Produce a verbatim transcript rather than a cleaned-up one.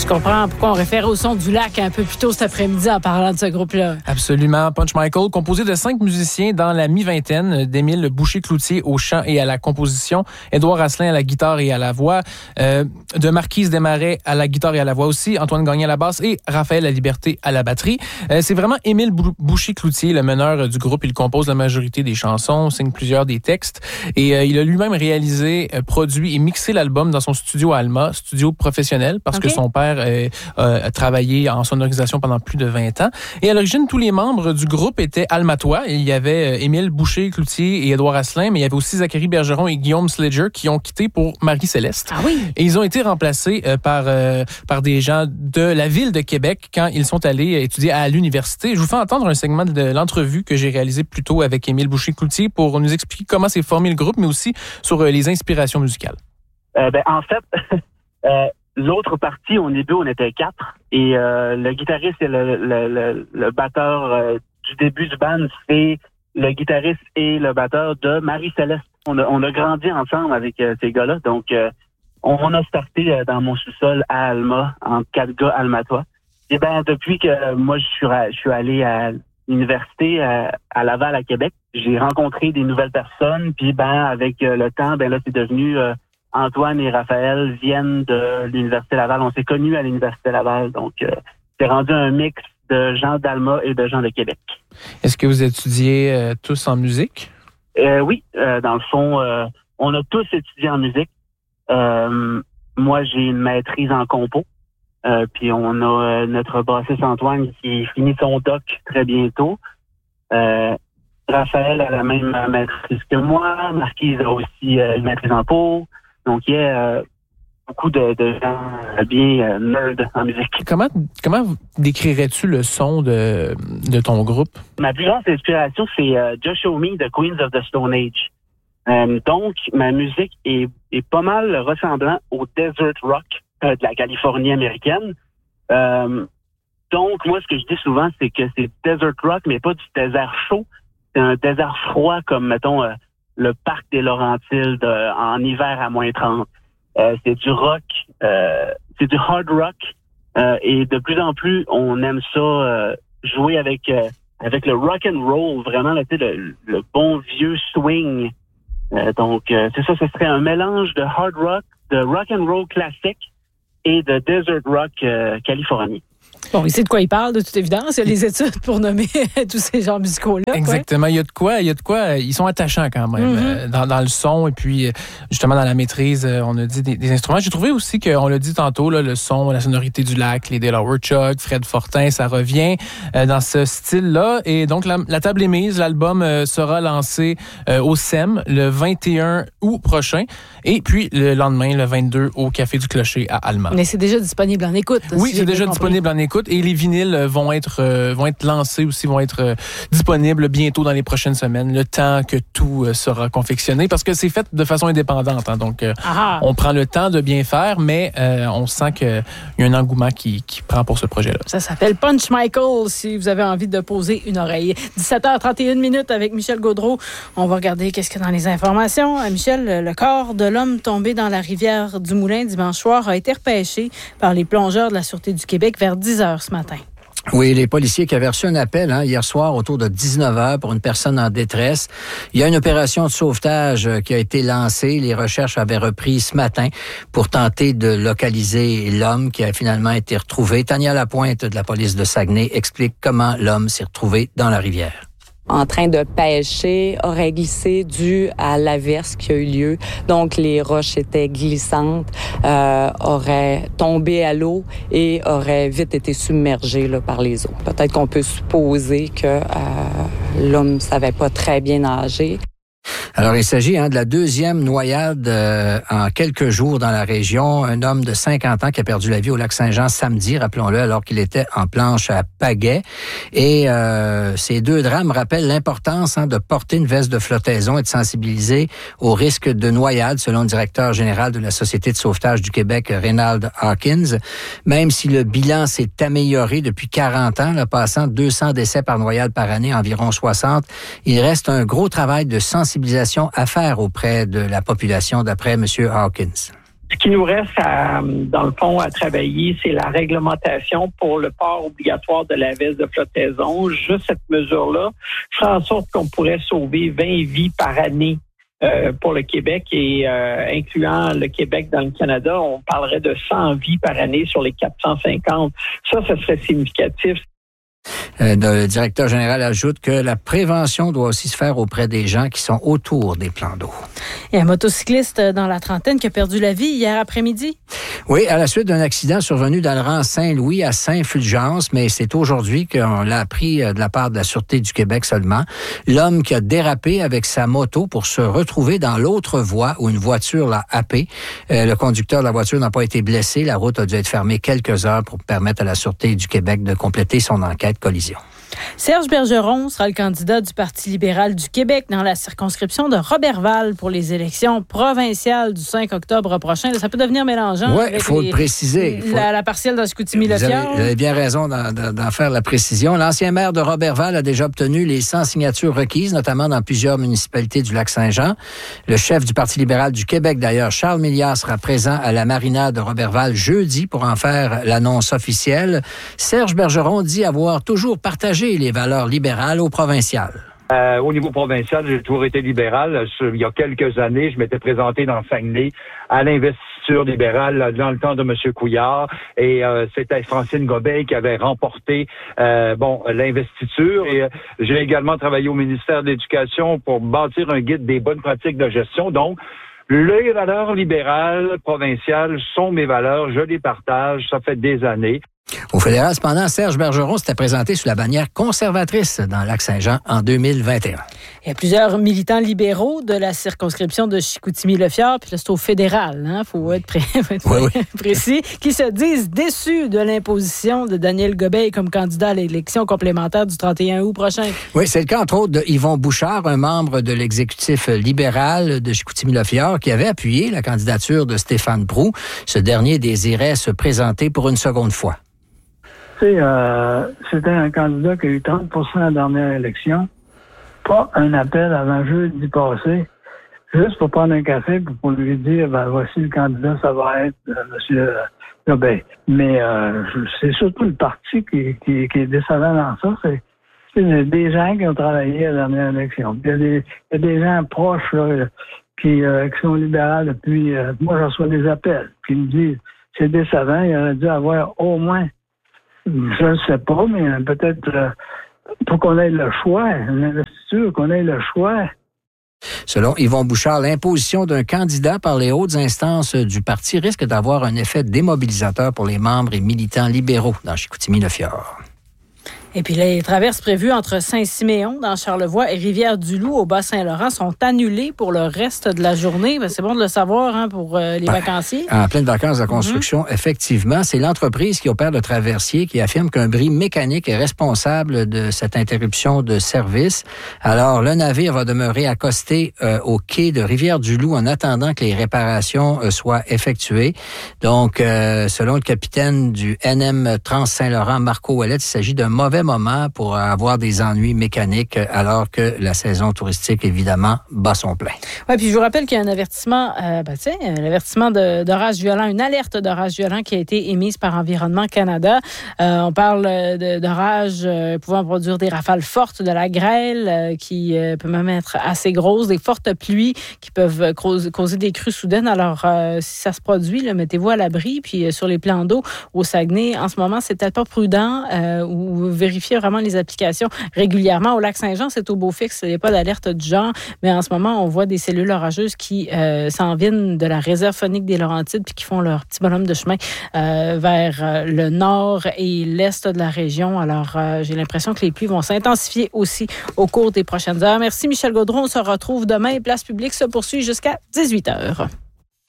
comprends pourquoi on réfère au son du lac un peu plus tôt cet après-midi en parlant de ce groupe-là. Absolument. Punch Michael, composé de cinq musiciens dans la mi-vingtaine, d'Émile Boucher-Cloutier au chant et à la composition, Édouard Asselin à la guitare et à la voix, euh, de Marquise Desmarais à la guitare et à la voix aussi, Antoine Gagné à la basse et Raphaël Laliberté à la batterie. Euh, c'est vraiment Émile Boucher-Cloutier, le meneur du groupe. Il compose la majorité des chansons, signe plusieurs des textes et euh, il a lui-même réalisé, euh, produit et mixé l'album dans son studio à Alma, studio professionnel, parce okay. que son père euh, euh, a travaillé en sonorisation pendant plus de vingt ans. Et à l'origine, tous les membres du groupe étaient almatois. Il y avait euh, Émile Boucher-Cloutier et Édouard Asselin, mais il y avait aussi Zachary Bergeron et Guillaume Sledger qui ont quitté pour Marie-Céleste. Ah oui? Et ils ont été remplacés euh, par, euh, par des gens de la ville de Québec quand ils sont allés étudier à l'université. Je vous fais entendre un segment de l'entrevue que j'ai réalisé plus tôt avec Émile Boucher-Cloutier pour nous expliquer comment s'est formé le groupe, mais aussi sur euh, les inspirations musicales. Euh, ben, en fait, euh, l'autre partie, au début, on était quatre. Et euh, le guitariste et le, le, le, le batteur euh, du début du band, c'est le guitariste et le batteur de Marie-Céleste. On a, on a grandi ensemble avec euh, ces gars-là. Donc, euh, on a starté euh, dans mon sous-sol à Alma, en quatre gars almatois. Et ben depuis que moi, je suis, je suis allé à l'université à, à Laval, à Québec, j'ai rencontré des nouvelles personnes. Puis ben avec euh, le temps, ben là, c'est devenu... Euh, Antoine et Raphaël viennent de l'Université Laval. On s'est connus à l'Université Laval. Donc, euh, c'est rendu un mix de gens d'Alma et de gens de Québec. Est-ce que vous étudiez euh, tous en musique? Euh, oui. Euh, dans le fond, euh, on a tous étudié en musique. Euh, moi, j'ai une maîtrise en compo. Euh, puis, on a euh, notre bassiste Antoine qui finit son doc très bientôt. Euh, Raphaël a la même maîtrise que moi. Marquise a aussi euh, une maîtrise en po. Donc, il y a euh, beaucoup de, de gens bien euh, nerds en musique. Comment, comment décrirais-tu le son de, de ton groupe? Ma plus grande inspiration, c'est euh, Just Show Me, The Queens of the Stone Age. Euh, donc, ma musique est, est pas mal ressemblant au desert rock euh, de la Californie américaine. Euh, donc, moi, ce que je dis souvent, c'est que c'est desert rock, mais pas du désert chaud. C'est un désert froid comme, mettons... Euh, le parc des Laurentides euh, en hiver à moins trente. Euh, c'est du rock, euh, c'est du hard rock euh, et de plus en plus, on aime ça euh, jouer avec euh, avec le rock and roll, vraiment là, le, le bon vieux swing. Euh, donc, euh, c'est ça, ce serait un mélange de hard rock, de rock and roll classique et de desert rock euh, californien. Bon, il sait de quoi il parle, de toute évidence. Il y a les études pour nommer tous ces genres musicaux-là. Exactement. Quoi. Il y a de quoi, il y a de quoi. Ils sont attachants quand même mm-hmm. dans, dans le son et puis justement dans la maîtrise. On a dit des, des instruments. J'ai trouvé aussi qu'on l'a dit tantôt, là, le son, la sonorité du lac, les Delaware Chuck, Fred Fortin, ça revient euh, dans ce style-là. Et donc la, la table est mise. L'album euh, sera lancé euh, au S E M le vingt et un août prochain et puis le lendemain, le vingt-deux, au Café du Clocher à Alma. Mais c'est déjà disponible en écoute. Oui, si c'est déjà disponible en écoute. Et les vinyles vont être euh, vont être lancés aussi, vont être euh, disponibles bientôt dans les prochaines semaines, le temps que tout euh, sera confectionné, parce que c'est fait de façon indépendante. Hein, donc, euh, on prend le temps de bien faire, mais euh, on sent qu'il y a un engouement qui, qui prend pour ce projet-là. Ça s'appelle Punch Michael, si vous avez envie de poser une oreille. dix-sept heures trente et une minutes avec Michel Gaudreault. On va regarder qu'est-ce qu'il y a dans les informations. Michel, le corps de l'homme tombé dans la rivière du Moulin dimanche soir a été repêché par les plongeurs de la Sûreté du Québec vers dix heures ce matin. Oui, les policiers qui avaient reçu un appel hein, hier soir autour de dix-neuf heures pour une personne en détresse. Il y a une opération de sauvetage qui a été lancée. Les recherches avaient repris ce matin pour tenter de localiser l'homme qui a finalement été retrouvé. Tania Lapointe de la police de Saguenay explique comment l'homme s'est retrouvé dans la rivière. En train de pêcher, aurait glissé dû à l'averse qui a eu lieu. Donc, les roches étaient glissantes, euh, aurait tombé à l'eau et aurait vite été submergé là, par les eaux. Peut-être qu'on peut supposer que euh, l'homme savait pas très bien nager. Alors, il s'agit hein, de la deuxième noyade euh, en quelques jours dans la région. Un homme de cinquante ans qui a perdu la vie au lac Saint-Jean samedi, rappelons-le, alors qu'il était en planche à pagaie. Et euh, ces deux drames rappellent l'importance hein, de porter une veste de flottaison et de sensibiliser au risque de noyade, selon le directeur général de la Société de sauvetage du Québec, Reynald Hawkins. Même si le bilan s'est amélioré depuis quarante ans, là, passant de deux cents décès par noyade par année, environ soixante, il reste un gros travail de sensibilisation à faire auprès de la population, d'après M. Hawkins. Ce qui nous reste, à, dans le fond, à travailler, c'est la réglementation pour le port obligatoire de la veste de flottaison. Juste cette mesure-là fera en sorte qu'on pourrait sauver vingt vies par année euh, pour le Québec et euh, incluant le Québec dans le Canada, on parlerait de cent vies par année sur les quatre cent cinquante. Ça, ça serait significatif. Euh, le directeur général ajoute que la prévention doit aussi se faire auprès des gens qui sont autour des plans d'eau. Il y a un motocycliste dans la trentaine qui a perdu la vie hier après-midi. Oui, à la suite d'un accident survenu dans le rang Saint-Louis à Saint-Fulgence, mais c'est aujourd'hui qu'on l'a appris de la part de la Sûreté du Québec seulement. L'homme qui a dérapé avec sa moto pour se retrouver dans l'autre voie où une voiture l'a happé. Euh, le conducteur de la voiture n'a pas été blessé. La route a dû être fermée quelques heures pour permettre à la Sûreté du Québec de compléter son enquête collision. Serge Bergeron sera le candidat du Parti libéral du Québec dans la circonscription de Roberval pour les élections provinciales du cinq octobre prochain. Ça peut devenir mélangeant. Oui, il faut les, le préciser. La, faut... la partielle dans Chicoutimi-Le-Fjord. Vous avez bien raison d'en, d'en faire la précision. L'ancien maire de Roberval a déjà obtenu les cent signatures requises, notamment dans plusieurs municipalités du Lac-Saint-Jean. Le chef du Parti libéral du Québec, d'ailleurs, Charles Milliard, sera présent à la marina de Roberval jeudi pour en faire l'annonce officielle. Serge Bergeron dit avoir toujours partagé les valeurs libérales au provincial. Euh, au niveau provincial, j'ai toujours été libéral. Il y a quelques années, je m'étais présenté dans Saguenay à l'investiture libérale dans le temps de M. Couillard. Et euh, c'était Francine Gobeil qui avait remporté euh, bon l'investiture. Et euh, j'ai également travaillé au ministère de l'Éducation pour bâtir un guide des bonnes pratiques de gestion. Donc, les valeurs libérales provinciales sont mes valeurs. Je les partage. Ça fait des années. Au fédéral, cependant, Serge Bergeron s'était présenté sous la bannière conservatrice dans Lac-Saint-Jean en deux mille vingt et un. Il y a plusieurs militants libéraux de la circonscription de Chicoutimi-Le-Fjord, puis là, c'est au fédéral, il hein, faut être, pré- faut être oui, oui. précis, qui se disent déçus de l'imposition de Daniel Gobeil comme candidat à l'élection complémentaire du trente et un août prochain. Oui, c'est le cas, entre autres, de Yvon Bouchard, un membre de l'exécutif libéral de Chicoutimi-Le-Fjord, qui avait appuyé la candidature de Stéphane Proulx. Ce dernier désirait se présenter pour une seconde fois. Euh, c'était un candidat qui a eu trente pour cent à la dernière élection. Pas un appel avant jeudi passé, juste pour prendre un café et pour lui dire, ben, voici le candidat, ça va être euh, M. Gobeil. Mais euh, c'est surtout le parti qui, qui, qui est décevant dans ça. C'est, c'est des gens qui ont travaillé à la dernière élection. Il y a des, il y a des gens proches là, qui, euh, qui sont libéraux depuis... Euh, moi, je reçois des appels qui me disent, c'est décevant, il aurait dû avoir au moins... Je ne sais pas, mais peut-être euh, pour qu'on ait le choix, l'investiture, qu'on ait le choix. Selon Yvon Bouchard, l'imposition d'un candidat par les hautes instances du parti risque d'avoir un effet démobilisateur pour les membres et militants libéraux dans Chicoutimi-Le-Fjord. Et puis les traverses prévues entre Saint-Siméon, dans Charlevoix, et Rivière-du-Loup, au Bas-Saint-Laurent, sont annulées pour le reste de la journée. Ben, c'est bon de le savoir hein, pour euh, les ben, vacanciers. En pleine vacances de la construction, mm-hmm. effectivement, c'est l'entreprise qui opère le traversier qui affirme qu'un bris mécanique est responsable de cette interruption de service. Alors, le navire va demeurer accosté euh, au quai de Rivière-du-Loup en attendant que les réparations euh, soient effectuées. Donc, euh, selon le capitaine du N M Trans-Saint-Laurent, Marco Ouellet, il s'agit d'un mauvais moment pour avoir des ennuis mécaniques alors que la saison touristique, évidemment, bat son plein. Oui, puis je vous rappelle qu'il y a un avertissement, euh, ben, tu sais, un avertissement de, d'orage violent, une alerte d'orage violent qui a été émise par Environnement Canada. Euh, on parle de, d'orage euh, pouvant produire des rafales fortes, de la grêle euh, qui euh, peut même être assez grosse, des fortes pluies qui peuvent causer, causer des crues soudaines. Alors, euh, si ça se produit, là, mettez-vous à l'abri. Puis euh, sur les plans d'eau au Saguenay, en ce moment, c'est peut-être pas prudent euh, ou vérifier vraiment les applications régulièrement. Au Lac-Saint-Jean, c'est au beau fixe. Il n'y a pas d'alerte du genre. Mais en ce moment, on voit des cellules orageuses qui euh, s'en viennent de la réserve faunique des Laurentides puis qui font leur petit bonhomme de chemin euh, vers euh, le nord et l'est de la région. Alors, euh, j'ai l'impression que les pluies vont s'intensifier aussi au cours des prochaines heures. Merci Michel Gaudreau. On se retrouve demain. Place publique se poursuit jusqu'à dix-huit heures.